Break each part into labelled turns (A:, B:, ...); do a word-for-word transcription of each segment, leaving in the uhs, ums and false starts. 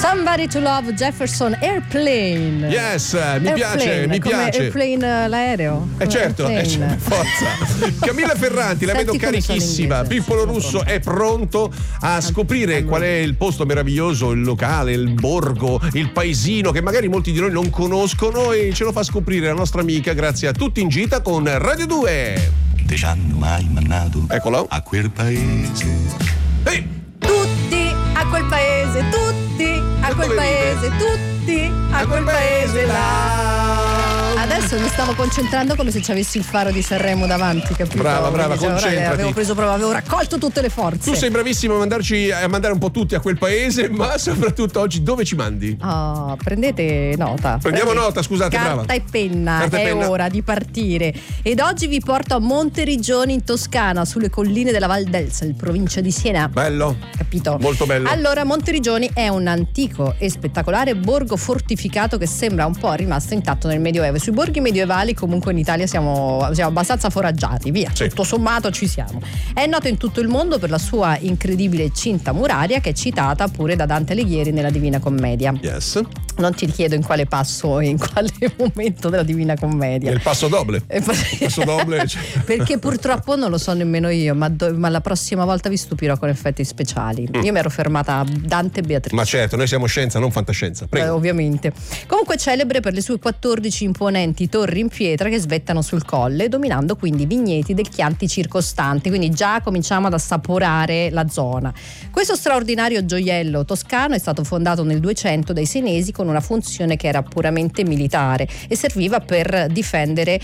A: Somebody to Love, Jefferson Airplane.
B: Yes, mi
A: Airplane,
B: piace, mi
A: come
B: piace.
A: Airplane, l'aereo.
B: Eh certo, eh,
A: Airplane.
B: forza. Camilla Ferranti, la
A: Senti
B: vedo
A: come sono
B: carichissima.
A: inglese.
B: Pippolo Russo è pronto a scoprire qual è il posto meraviglioso, il locale, il borgo, il paesino che magari molti di noi non conoscono, e ce lo fa scoprire la nostra amica grazie a Tutti in Gita con Radio due.
C: Te ci hanno mai mandato
B: Eccolo.
C: a quel paese?
B: Ehi!
A: Tutti a quel paese, tutti a quel
B: dove
A: paese, tutti a quel paese là. Adesso mi stavo concentrando come se ci avessi il faro di Sanremo davanti, capito?
B: Brava, brava,
A: Quindi, cioè, ora
B: concentrati.
A: Avevo preso proprio, avevo raccolto tutte le forze.
B: Tu sei bravissimo a mandarci a mandare un po' tutti a quel paese, ma soprattutto oggi dove ci mandi?
A: Oh, prendete nota.
B: Prendiamo
A: Prendete
B: nota, scusate,
A: carta
B: brava.
A: e penna,
B: Carta e
A: è
B: penna.
A: ora di partire. Ed oggi vi porto a Monteriggioni in Toscana, sulle colline della Val d'Elsa, in provincia di Siena.
B: Bello.
A: Capito?
B: Molto bello.
A: Allora, Monteriggioni è un antico e spettacolare borgo fortificato che sembra un po' rimasto intatto nel Medioevo. Sui borghi medievali comunque in Italia siamo, siamo abbastanza foraggiati, via,
B: Sì.
A: tutto sommato ci siamo. È noto in tutto il mondo per la sua incredibile cinta muraria, che è citata pure da Dante Alighieri nella Divina Commedia.
B: Yes.
A: Non ti chiedo in quale passo e in quale momento della Divina Commedia.
B: Nel passo doble.
A: Eh,
B: Passo doble, cioè.
A: Perché purtroppo non lo so nemmeno io, ma, do- ma la prossima volta vi stupirò con effetti speciali. Io mi ero fermata a Dante e Beatrice.
B: Ma certo, noi siamo scienza, non fantascienza.
A: Eh,
B: Prego.
A: ovviamente. Comunque celebre per le sue quattordici imponenti torri in pietra che svettano sul colle, dominando quindi vigneti del Chianti circostanti, quindi già cominciamo ad assaporare la zona. Questo straordinario gioiello toscano è stato fondato nel duecento dai senesi con una funzione che era puramente militare e serviva per difendere,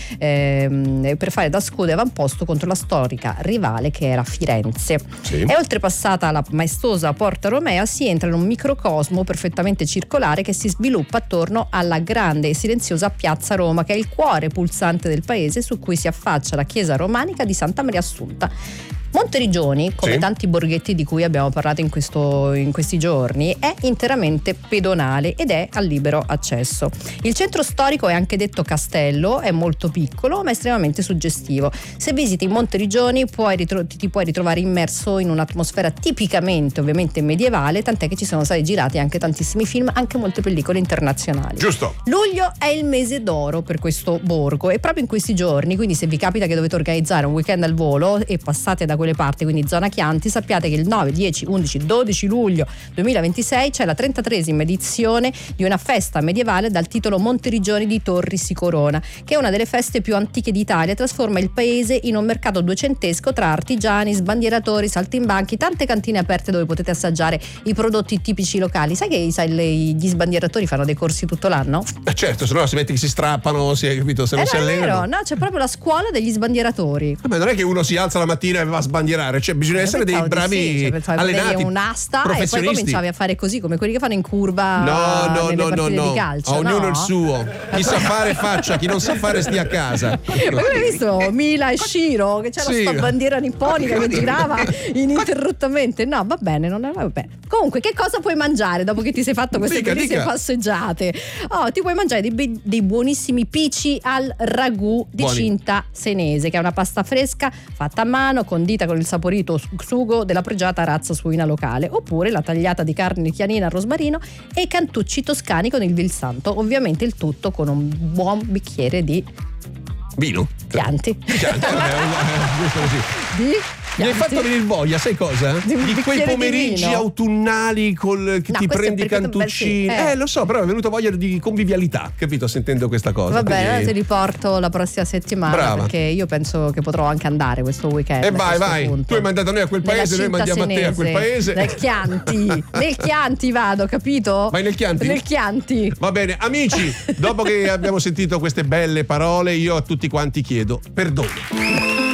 A: ehm, per fare da scudo e avamposto contro la storica rivale che era Firenze.
B: Sì.
A: E oltrepassata la maestosa Porta Romea si entra in un microcosmo perfettamente circolare che si sviluppa attorno alla grande e silenziosa Piazza Roma, che è il cuore pulsante del paese, su cui si affaccia la chiesa romanica di Santa Maria Assunta. Monteriggioni, come
B: Sì.
A: tanti borghetti di cui abbiamo parlato in, questo, in questi giorni, è interamente pedonale ed è a libero accesso. Il centro storico è anche detto castello, è molto piccolo ma estremamente suggestivo. Se visiti Monteriggioni puoi ritro- ti puoi ritrovare immerso in un'atmosfera tipicamente ovviamente medievale, tant'è che ci sono stati girati anche tantissimi film, anche molte pellicole internazionali.
B: Giusto.
A: Luglio è il mese d'oro per questo borgo e proprio in questi giorni, quindi se vi capita che dovete organizzare un weekend al volo e passate da quelle parti, quindi zona Chianti, sappiate che il nove, dieci, undici, dodici luglio duemilaventisei c'è la trentatreesima edizione di una festa medievale dal titolo Monteriggioni di Torri si Corona, che è una delle feste più antiche d'Italia e trasforma il paese in un mercato duecentesco tra artigiani, sbandieratori, saltimbanchi, tante cantine aperte dove potete assaggiare i prodotti tipici locali. Sai che sai, le, gli sbandieratori fanno dei corsi tutto l'anno?
B: Eh certo, se no si mette che si strappano, si, capito? Se non
A: Eh,
B: si
A: no, è
B: allenano.
A: vero, no, c'è proprio la scuola degli sbandieratori.
B: Ma non è che uno si alza la mattina e va a sbandierare, cioè bisogna essere dei
A: Pensavo di
B: bravi
A: sì, cioè, pensavo di
B: allenati,
A: avere un'asta e poi
B: professionisti.
A: cominciavi a fare così come quelli che fanno in curva
B: No, no,
A: nelle
B: no, no,
A: partite
B: no.
A: di calcio.
B: A ognuno
A: no?
B: il suo. Chi sa fare faccia, chi non sa fare stia a casa.
A: Ma come hai visto Mila e Shiro che c'era
B: Sì.
A: sta bandiera nipponica che girava ininterrottamente? No, va bene, non è va bene. Comunque, che cosa puoi mangiare dopo che ti sei fatto queste
B: Dica,
A: bellissime
B: dica.
A: passeggiate? Oh, ti puoi mangiare dei, be- dei buonissimi pici al ragù di
B: Buoni.
A: cinta senese, che è una pasta fresca fatta a mano, condita con il saporito su- sugo della pregiata razza suina locale, oppure la tagliata di carne chianina al rosmarino e i cantucci toscani con il vil santo, ovviamente il tutto con un buon bicchiere di
B: Vino?
A: Chianti.
B: Chianti, vabbè, eh, giusto così.
A: Di
B: Mi hai fatto venire voglia, sai cosa?
A: Di un
B: Di quei
A: bicchiere di
B: pomeriggi
A: vino.
B: autunnali col, che
A: No,
B: ti
A: questo è
B: prendi i
A: perché tu-
B: cantuccini.
A: beh, sì, eh.
B: Eh, lo so, però è venuta voglia di convivialità, capito? Sentendo questa cosa.
A: Va bene,
B: quindi-
A: allora ti riporto la prossima settimana.
B: Brava.
A: Perché io penso che potrò anche andare questo weekend.
B: E
A: a
B: vai,
A: questo
B: vai.
A: punto.
B: Tu hai mandato noi a quel
A: Nella
B: paese, noi
A: cinta
B: mandiamo a te a quel
A: senese,
B: paese.
A: Nel Chianti. Nel Chianti vado, capito?
B: Vai nel Chianti?
A: Nel Chianti.
B: Va bene, amici, dopo che abbiamo sentito queste belle parole, io a tutti quanti chiedo perdono.